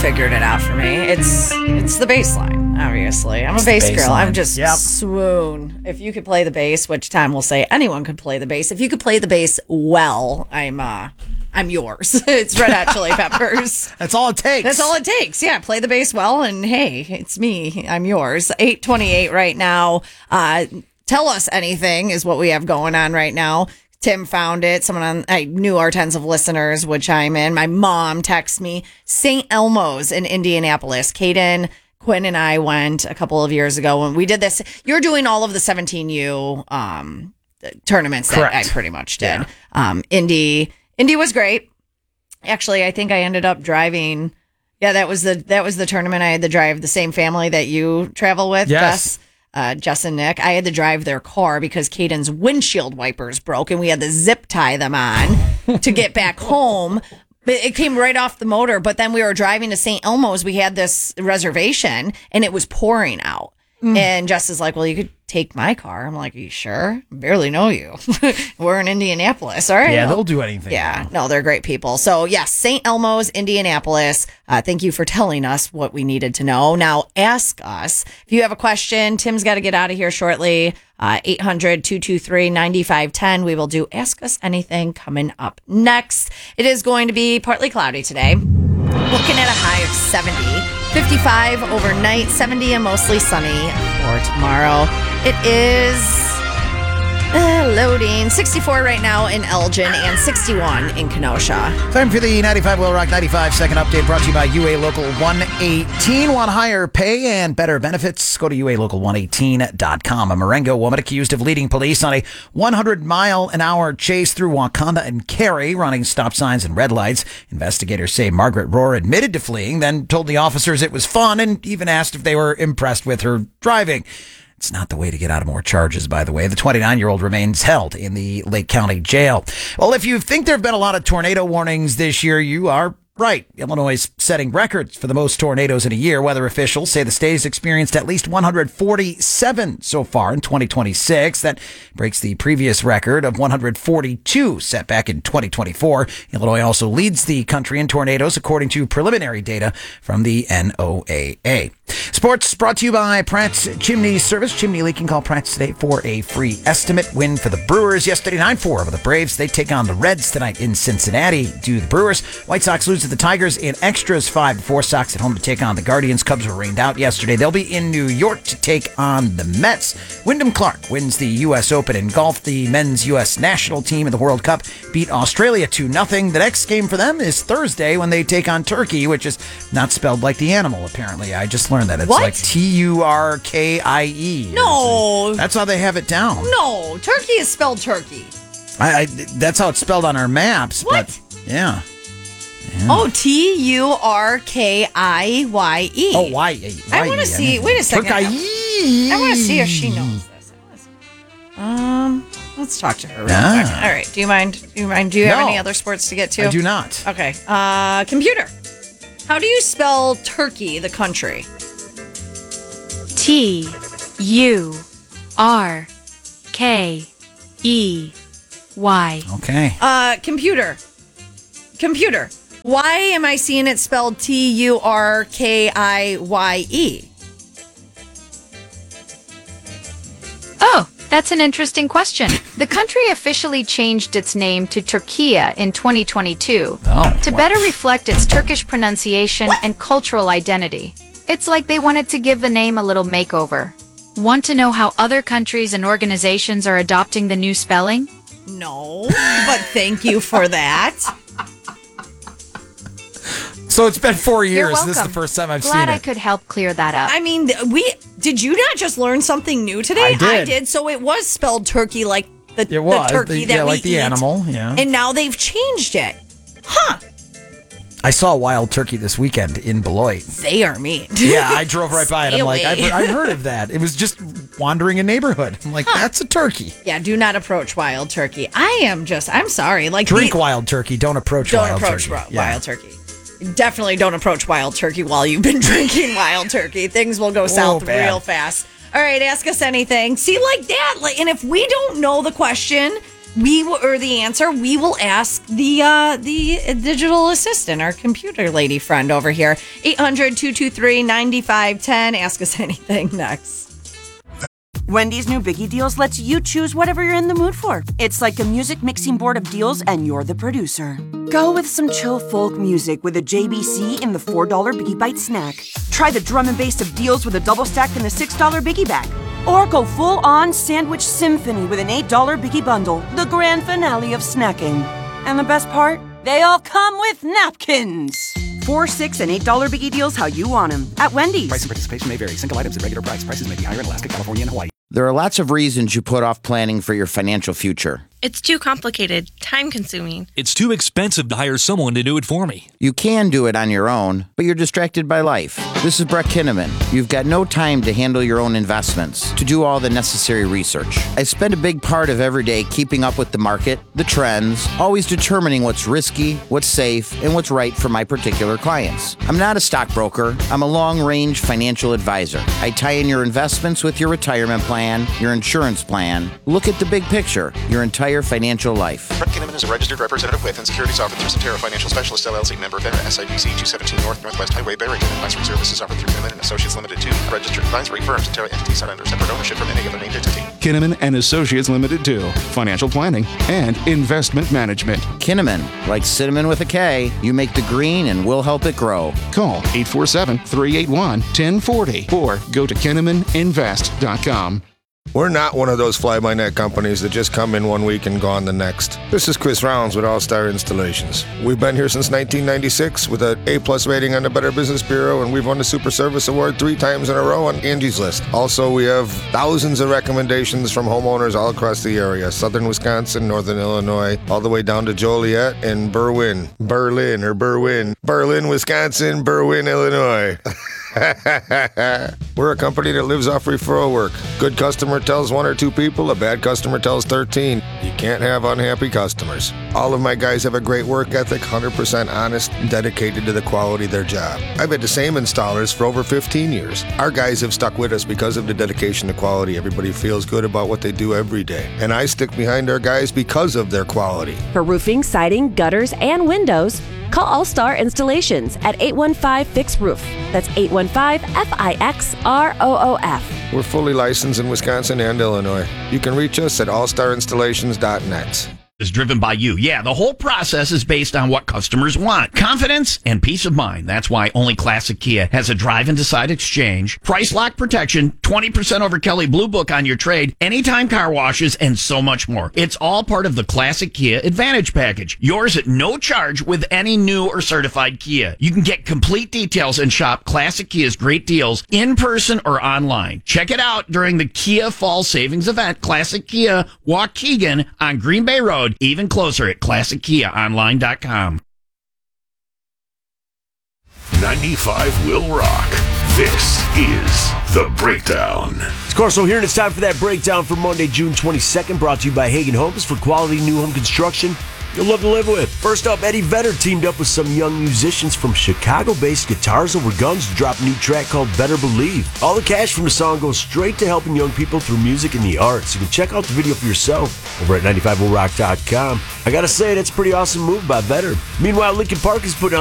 figured it out for me. It's the bass line, obviously. I'm a bass girl. line. I'm just swoon. If you could play the bass, which Tom will say anyone could play the bass. If you could play the bass well, I'm yours. It's Red Hot Chili Peppers. That's all it takes. That's all it takes. Yeah, play the bass well, and hey, it's me. I'm yours. 8:28 right now. Tell us anything is what we have going on right now. Tim found it. I knew our tens of listeners would chime in. My mom texted me. St. Elmo's in Indianapolis. Caden, Quinn, and I went a couple of years ago when we did this. You're doing all of the 17U tournaments that I pretty much did. Yeah. Indy was great. Actually, I think I ended up driving. Yeah, that was the tournament. I had to drive the same family that you travel with. Yes. Jess and Nick. I had to drive their car because Caden's windshield wipers broke and we had to zip tie them on to get back home. But it came right off the motor. But then we were driving to St. Elmo's. We had this reservation and it was pouring out. And Jess is like, well, you could take my car. I'm like, are you sure? I barely know you. We're in Indianapolis. All right. Yeah, they'll do anything. Yeah. No, they're great people. So, yes, St. Elmo's, Indianapolis. Thank you for telling us what we needed to know. Now, ask us. If you have a question, Tim's got to get out of here shortly. 800-223-9510. We will do Ask Us Anything coming up next. It is going to be partly cloudy today. Looking at a high of 70. 55 overnight, 70 and mostly sunny for tomorrow. It is loading. 64 right now in Elgin and 61 in Kenosha. Time for the 95 Will Rock 95 second update brought to you by UA Local 118. Want higher pay and better benefits? Go to UALocal118.com. A Marengo woman accused of leading police on a 100-mile-an-hour chase through Wakanda and Cary, running stop signs and red lights. Investigators say Margaret Rohr admitted to fleeing, then told the officers it was fun and even asked if they were impressed with her driving. It's not the way to get out of more charges, by the way. The 29-year-old remains held in the Lake County Jail. Well, if you think there have been a lot of tornado warnings this year, you are right. Illinois is setting records for the most tornadoes in a year. Weather officials say the state has experienced at least 147 so far in 2026. That breaks the previous record of 142 set back in 2024. Illinois also leads the country in tornadoes, according to preliminary data from the NOAA. Sports brought to you by Pratt's Chimney Service. Chimney leaking, call Pratt's today for a free estimate. Win for the Brewers yesterday, 9-4 over the Braves. They take on the Reds tonight in Cincinnati. Do the Brewers. White Sox lose to the Tigers in extras, 5-4. Sox at home to take on the Guardians. Cubs were rained out yesterday. They'll be in New York to take on the Mets. Wyndham Clark wins the U.S. Open in golf. The men's U.S. national team in the World Cup beat Australia 2-0. The next game for them is Thursday when they take on Turkey, which is not spelled like the animal, apparently. I just learned that. It's like Turkie. No. That's how they have it down. No, turkey is spelled turkey. That's how it's spelled on our maps. What? But, yeah. Oh, Turkie. Oh, Y-E. I want to see. Wait a second. Turkey. I want to see if she knows this. Let's talk to her real quick. All right. Do you mind? Do you have any other sports to get to? I do not. Okay. Computer. How do you spell Turkey, the country? Turkey. Okay. Computer. Why am I seeing it spelled Turkie? Oh, that's an interesting question. The country officially changed its name to Turkiye in 2022 to better reflect its Turkish pronunciation and cultural identity. It's like they wanted to give the name a little makeover. Want to know how other countries and organizations are adopting the new spelling? No, but thank you for that. So it's been 4 years. You're welcome. This is the first time I've seen Glad it. I could help clear that up. I mean, did you not just learn something new today? I did. So it was spelled turkey like the turkey that we like the eat. animal, yeah. And now they've changed it. Huh. I saw a wild turkey this weekend in Beloit. They are mean. Yeah, I drove right by it. I'm like, Stay away. I've heard of that. It was just wandering a neighborhood. I'm like, that's a turkey. Yeah, do not approach wild turkey. I'm sorry. Like Drink wild turkey. Don't approach wild turkey. Wild turkey. Definitely don't approach wild turkey while you've been drinking wild turkey. Things will go south bad. real fast. All right, ask us anything. See, like that. And if we don't know the question, we will ask the digital assistant, our computer lady friend over here. 800-223-9510. Ask us anything next. Wendy's new Biggie Deals lets you choose whatever you're in the mood for. It's like a music mixing board of deals, and you're the producer. Go with some chill folk music with a JBC in the $4 Biggie Bite snack. Try the drum and bass of deals with a double stack in the $6 Biggie Bag. Or go full-on sandwich symphony with an $8 Biggie Bundle, the grand finale of snacking. And the best part? They all come with napkins. $4, $6, and $8 Biggie Deals how you want them at Wendy's. Price and participation may vary. Single items at regular price. Prices may be higher in Alaska, California, and Hawaii. There are lots of reasons you put off planning for your financial future. It's too complicated, time-consuming. It's too expensive to hire someone to do it for me. You can do it on your own, but you're distracted by life. This is Brett Kinnaman. You've got no time to handle your own investments, to do all the necessary research. I spend a big part of every day keeping up with the market, the trends, always determining what's risky, what's safe, and what's right for my particular clients. I'm not a stockbroker. I'm a long-range financial advisor. I tie in your investments with your retirement plan, your insurance plan. Look at the big picture, your entire financial life. Brett Kinnaman is a registered representative with and securities offered through Cetera Financial Specialist LLC, member FINRA, SIPC 217 Northwest Highway, Barrington. Advisory services offered through Kinnaman and Associates Limited 2, registered advisory firm. Cetera entities not under separate ownership from any other named entity. Kinnaman and Associates Limited 2, financial planning and investment management. Kinnaman, like cinnamon with a K, you make the green and we'll help it grow. Call 847-381-1040 or go to KinnamanInvest.com. We're not one of those fly-by-night companies that just come in one week and gone the next. This is Chris Rounds with All Star Installations. We've been here since 1996 with an A+ rating on the Better Business Bureau, and we've won the Super Service Award 3 times in a row on Angie's List. Also, we have thousands of recommendations from homeowners all across the area. Southern Wisconsin, Northern Illinois, all the way down to Joliet and Berwyn, Wisconsin, Berwyn, Illinois. We're a company that lives off referral work. Good customer tells 1 or 2 people, a bad customer tells 13. You can't have unhappy customers. All of my guys have a great work ethic, 100% honest, and dedicated to the quality of their job. I've had the same installers for over 15 years. Our guys have stuck with us because of the dedication to quality. Everybody feels good about what they do every day. And I stick behind our guys because of their quality. For roofing, siding, gutters, and windows, call All Star Installations at 815-FIX-ROOF. That's 815-FIXROOF. We're fully licensed in Wisconsin and Illinois. You can reach us at allstarinstallations.net. Is driven by you. Yeah, the whole process is based on what customers want. Confidence and peace of mind. That's why only Classic Kia has a drive and decide exchange, price lock protection, 20% over Kelley Blue Book on your trade, anytime car washes, and so much more. It's all part of the Classic Kia Advantage Package. Yours at no charge with any new or certified Kia. You can get complete details and shop Classic Kia's great deals in person or online. Check it out during the Kia Fall Savings Event. Classic Kia, Waukegan on Green Bay Road. Even closer at ClassicKiaOnline.com. 95 will rock. This is The Breakdown. It's Corso here, and it's time for that breakdown for Monday, June 22nd, brought to you by Hagen Homes for quality new home construction you'll love to live with. First up, Eddie Vedder teamed up with some young musicians from Chicago-based Guitars Over Guns to drop a new track called Better Believe. All the cash from the song goes straight to helping young people through music and the arts. You can check out the video for yourself over at 95WillRock.com. I gotta say, that's a pretty awesome move by Vedder. Meanwhile, Linkin Park is putting on